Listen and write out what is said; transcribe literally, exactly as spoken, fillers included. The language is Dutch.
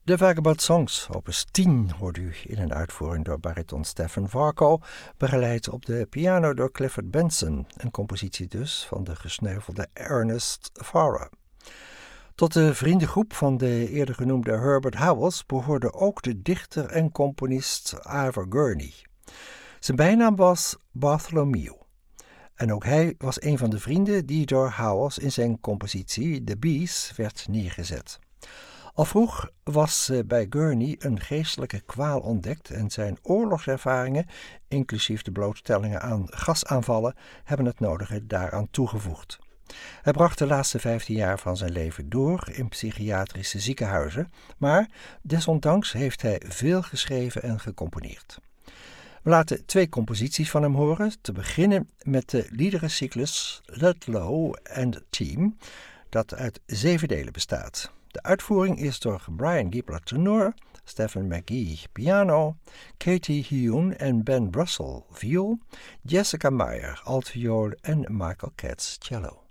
De Vagabond Songs, opus tien, hoort u in een uitvoering door bariton Stephen Varko, begeleid op de piano door Clifford Benson, een compositie dus van de gesneuvelde Ernest Farrar. Tot de vriendengroep van de eerder genoemde Herbert Howells behoorde ook de dichter en componist Ivor Gurney. Zijn bijnaam was Bartholomew. En ook hij was een van de vrienden die door Howells in zijn compositie The Bees werd neergezet. Al vroeg was bij Gurney een geestelijke kwaal ontdekt en zijn oorlogservaringen, inclusief de blootstellingen aan gasaanvallen, hebben het nodige daaraan toegevoegd. Hij bracht de laatste vijftien jaar van zijn leven door in psychiatrische ziekenhuizen, maar desondanks heeft hij veel geschreven en gecomponeerd. We laten twee composities van hem horen, te beginnen met de liederencyclus Ludlow and Team, dat uit zeven delen bestaat. De uitvoering is door Brian Giebler tenor, Stephen McGee piano, Katie Hyun en Ben Russell viool, Jessica Meyer altviool en Michael Katz cello.